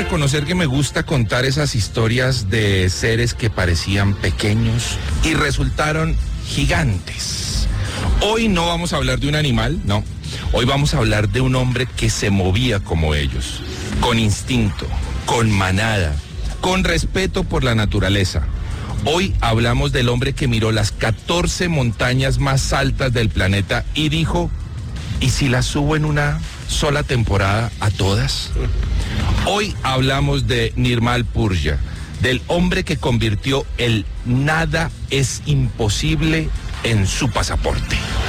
reconocer que me gusta contar esas historias de seres que parecían pequeños y resultaron gigantes. Hoy no vamos a hablar de un animal, no. Hoy vamos a hablar de un hombre que se movía como ellos, con instinto, con manada, con respeto por la naturaleza. Hoy hablamos del hombre que miró las 14 montañas más altas del planeta y dijo, ¿y si las subo en una sola temporada a todas? Hoy hablamos de Nirmal Purja, del hombre que convirtió el nada es imposible en su pasaporte.